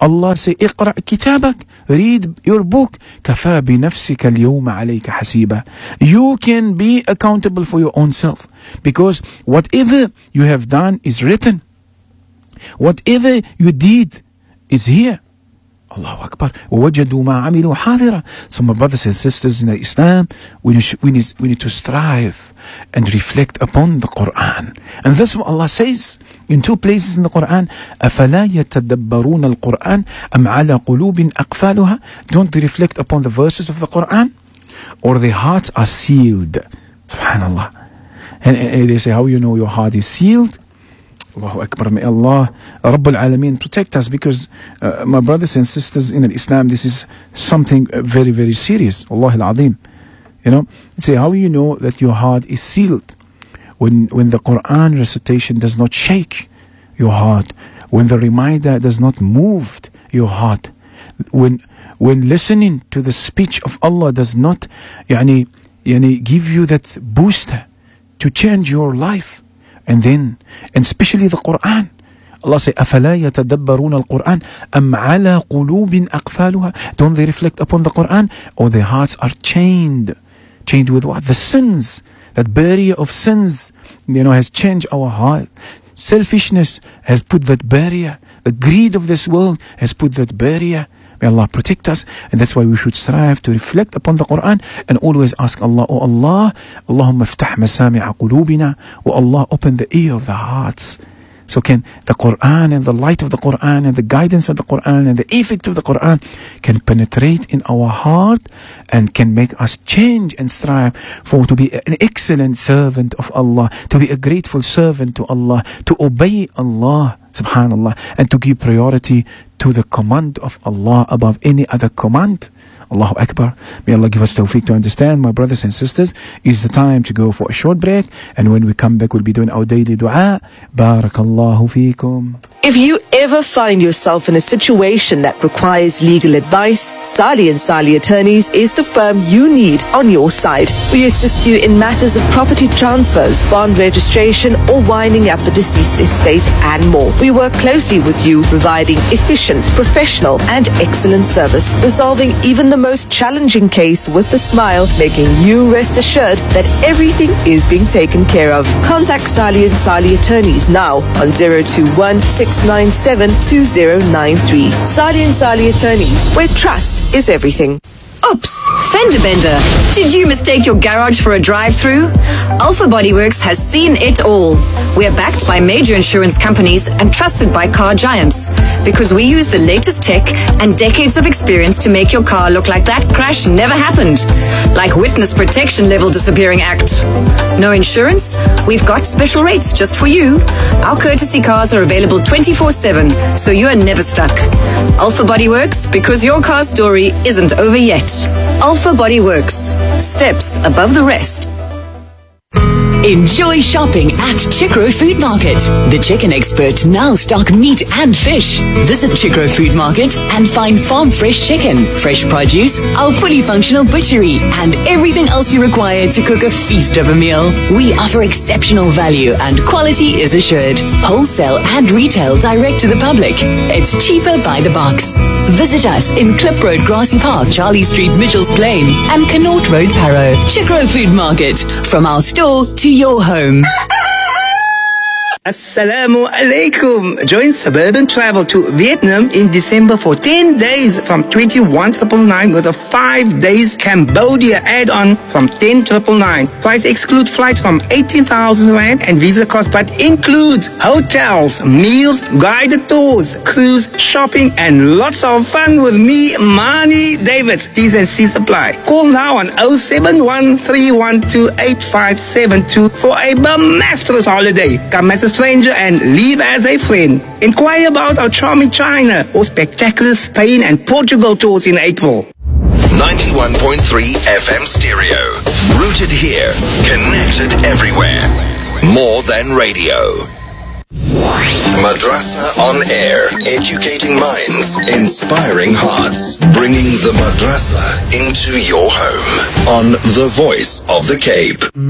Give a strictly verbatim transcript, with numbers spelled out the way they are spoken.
Allah say, اقرأ كتابك, read your book. كفى بنفسك اليوم عليك حسيبا. You can be accountable for your own self, because whatever you have done is written. Whatever you did is here. Allahu Akbar. وَوَجَدُوا مَا عَمِلُوا حَاضِرًا. So my brothers and sisters in Islam, we need, we, need, we need to strive and reflect upon the Quran. And that's what Allah says in two places in the Quran. أَفَلَا يَتَدَبَّرُونَ الْقُرْآنَ أَمْ عَلَى قُلُوبٍ أَقْفَالُهَا. Don't they reflect upon the verses of the Quran? Or their hearts are sealed? Subhanallah. And, and they say, how you know your heart is sealed? Allahu Akbar. May Allah Rabbul Alameen protect us, because uh, my brothers and sisters in Islam, this is something very, very serious. Allah al-Azim. You know, say, how you know that your heart is sealed? When, when the Quran recitation does not shake your heart, when the reminder does not move your heart, when, when listening to the speech of Allah does not yani, yani, give you that booster to change your life. And then, and especially the Quran, Allah say, أَفَلَا يَتَدَبَّرُونَ الْقُرْآنَ أَمْ عَلَى قُلُوبٍ أَقْفَالُهَا. Don't they reflect upon the Quran? Or their hearts are chained. Chained with what? The sins. That barrier of sins, you know, has changed our heart. Selfishness has put that barrier. The greed of this world has put that barrier. May Allah protect us, and that's why we should strive to reflect upon the Quran and always ask Allah, oh Allah, Allahumma ftah masami'a qulubina, oh Allah, open the ear of the hearts. So can the Quran and the light of the Quran and the guidance of the Quran and the effect of the Quran can penetrate in our heart and can make us change and strive for to be an excellent servant of Allah, to be a grateful servant to Allah, to obey Allah, subhanallah, and to give priority to the command of Allah above any other command. Allahu Akbar. May Allah give us tawfiq to understand. My brothers and sisters, it's the time to go for a short break, and when we come back we'll be doing our daily dua. Barakallahu feekum. If you ever find yourself in a situation that requires legal advice, Sali and Sali Attorneys is the firm you need on your side. We assist you in matters of property transfers, bond registration, or winding up a deceased estate and more. We work closely with you, providing efficient, professional, and excellent service, resolving even the most challenging case with a smile, making you rest assured that everything is being taken care of. Contact Sali and Sali Attorneys now on zero two one, six nine seven, two zero nine three. Sali and Sali Attorneys, where trust is everything. Oops, fender bender. Did you mistake your garage for a drive-through? Alpha Bodyworks has seen it all. We are backed by major insurance companies and trusted by car giants, because we use the latest tech and decades of experience to make your car look like that crash never happened. Like Witness Protection Level Disappearing Act. No insurance? We've got special rates just for you. Our courtesy cars are available twenty-four seven, so you are never stuck. Alpha Bodyworks, because your car story isn't over yet. Alpha Body Works. Steps above the rest. Enjoy shopping at Chikro Food Market. The chicken expert now stock meat and fish. Visit Chikro Food Market and find farm fresh chicken, fresh produce, our fully functional butchery, and everything else you require to cook a feast of a meal. We offer exceptional value and quality is assured. Wholesale and retail direct to the public. It's cheaper by the box. Visit us in Clip Road, Grassy Park, Charlie Street, Mitchell's Plain, and Connaught Road, Parow. Chikro Food Market. From our store to your home. Assalamu alaikum. Join Suburban Travel to Vietnam in December for ten days from twenty-one triple nine with a five days Cambodia add-on from ten triple nine. Price exclude flights from eighteen thousand rand and visa cost, but includes hotels, meals, guided tours, cruise, shopping, and lots of fun with me, Mani Davids. T's and C's apply. Call now on oh seven one three one two eight five seven two for a bombastic holiday. Come as a stranger and leave as a friend. Inquire about our charming China or spectacular Spain and Portugal tours in April. ninety-one point three F M stereo. Rooted here, connected everywhere. More than radio. Madrasa on air, educating minds, inspiring hearts, bringing the madrasa into your home on the Voice of the Cape.